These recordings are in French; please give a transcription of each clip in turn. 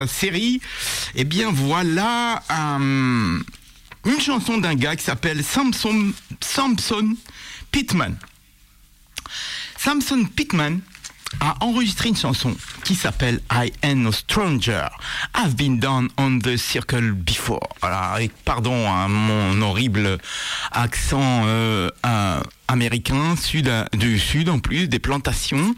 série, eh bien voilà une chanson d'un gars qui s'appelle Samson Pittman. Samson Pittman a enregistré une chanson qui s'appelle I Am No Stranger. I've been down on the circle before. Voilà, et pardon à mon horrible accent américain, du sud en plus, des plantations.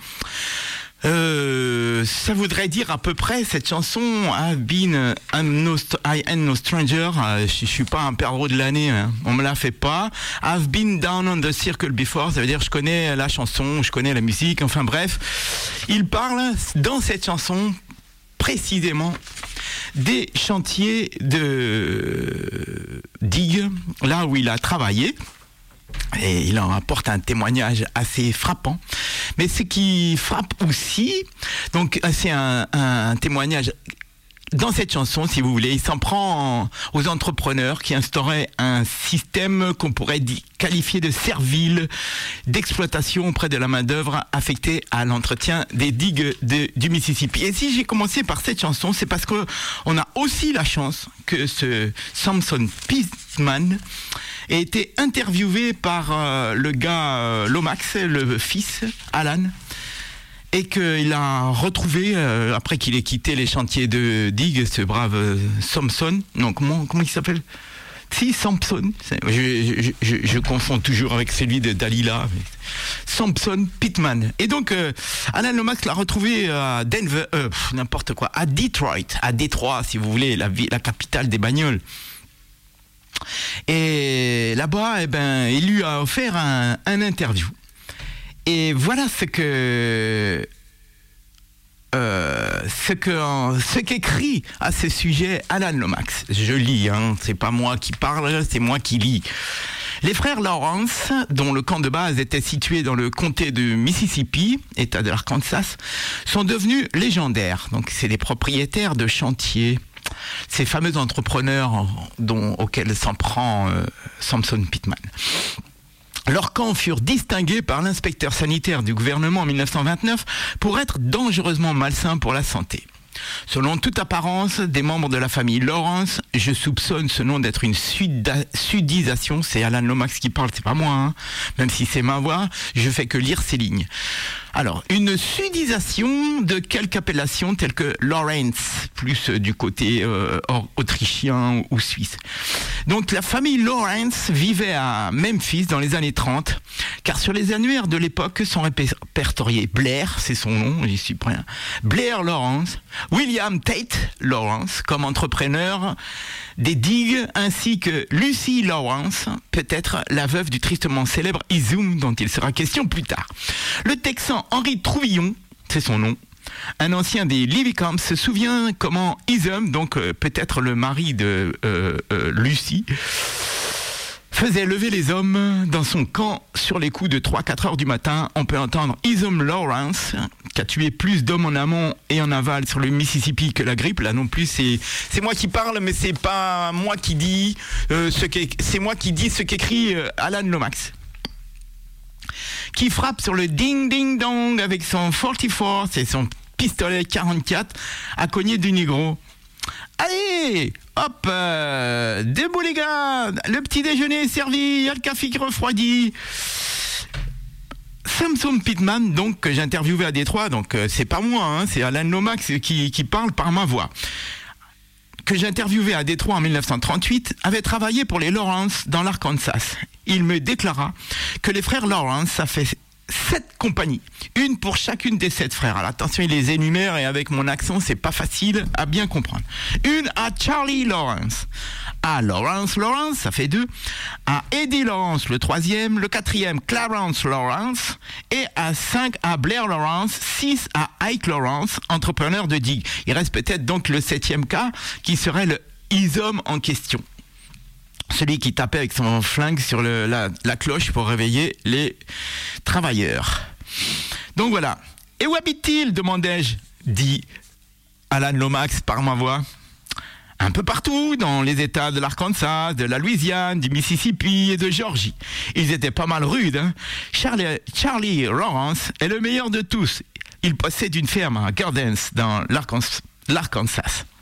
Ça voudrait dire à peu près cette chanson I Am No Stranger. Je suis pas un perdreau de l'année, hein. On me la fait pas. I've been down on the circle before, ça veut dire je connais la chanson, je connais la musique, enfin bref. Il parle dans cette chanson précisément des chantiers de digues, là où il a travaillé. Et il en apporte un témoignage assez frappant. Mais ce qui frappe aussi, donc c'est un témoignage dans cette chanson, si vous voulez, il s'en prend aux entrepreneurs qui instauraient un système qu'on pourrait qualifier de servile, d'exploitation auprès de la main-d'œuvre affectée à l'entretien des digues du Mississippi. Et si j'ai commencé par cette chanson, c'est parce qu'on a aussi la chance que ce Samson Pittman ait été interviewé par le gars Lomax, le fils, Alan, et qu'il a retrouvé, après qu'il ait quitté les chantiers de digue, ce brave Samson. Non, comment il s'appelle ? Si, Samson. Je confonds toujours avec celui de Dalila. Samson Pittman. Et donc, Alan Lomax l'a retrouvé à Denver, n'importe quoi, à Detroit, à Détroit, si vous voulez, la capitale des bagnoles. Et là-bas, il lui a offert un interview. Et voilà ce qu'écrit à ce sujet Alan Lomax. Je lis, hein, c'est pas moi qui parle, c'est moi qui lis. Les frères Lawrence, dont le camp de base était situé dans le comté de Mississippi, État de l'Arkansas, sont devenus légendaires. Donc, c'est les propriétaires de chantiers, ces fameux entrepreneurs auxquels s'en prend Samson Pittman. Leurs camps furent distingués par l'inspecteur sanitaire du gouvernement en 1929 pour être dangereusement malsains pour la santé. Selon toute apparence, des membres de la famille Lawrence, je soupçonne ce nom d'être une sudisation, c'est Alan Lomax qui parle, c'est pas moi, hein. Même si c'est ma voix, je fais que lire ces lignes. Alors, une sudisation de quelques appellations telles que Lawrence, plus du côté autrichien ou suisse. Donc la famille Lawrence vivait à Memphis dans les années 30, car sur les annuaires de l'époque sont répertoriés Blair, c'est son nom, j'y suis prêt, Blair Lawrence, William Tate Lawrence comme entrepreneur des digues, ainsi que Lucy Lawrence, peut-être la veuve du tristement célèbre Izum dont il sera question plus tard. Le Texan Henry Trouvillon, c'est son nom, un ancien des Livicamps, se souvient comment Izum, donc peut-être le mari de Lucy, faisait lever les hommes dans son camp sur les coups de 3-4 heures du matin. On peut entendre Izum Lawrence, qui a tué plus d'hommes en amont et en aval sur le Mississippi que la grippe. Là non plus, c'est moi qui parle, mais c'est pas moi qui dis c'est moi qui dis ce qu'écrit Alan Lomax, qui frappe sur le ding-ding-dong avec son 44, c'est son pistolet 44, à cogner du négro. Allez, hop, debout les gars, le petit déjeuner est servi, il y a le café qui refroidit. Samson Pittman, donc, que j'ai interviewé à Détroit, donc c'est pas moi, hein, c'est Alan Lomax qui parle par ma voix, que j'ai interviewé à Détroit en 1938, avait travaillé pour les Lawrence dans l'Arkansas. Il me déclara que les frères Lawrence, ça fait 7 compagnies, une pour chacune des 7 frères. Alors attention, il les énumère et avec mon accent, c'est pas facile à bien comprendre. Une à Charlie Lawrence, à Lawrence, ça fait 2, à Eddie Lawrence, le 3e, le 4e, Clarence Lawrence, et à 5 à Blair Lawrence, 6 à Ike Lawrence, entrepreneur de digue. Il reste peut-être donc le 7e cas, qui serait le Izum en question. Celui qui tapait avec son flingue sur la cloche pour réveiller les travailleurs. Donc voilà. Et où habite-t-il, demandai-je, dit Alan Lomax par ma voix. Un peu partout, dans les États de l'Arkansas, de la Louisiane, du Mississippi et de Georgie. Ils étaient pas mal rudes, hein. Charlie Lawrence est le meilleur de tous. Il possède une ferme à Gardens, dans l'Arkansas, l'Arkansas.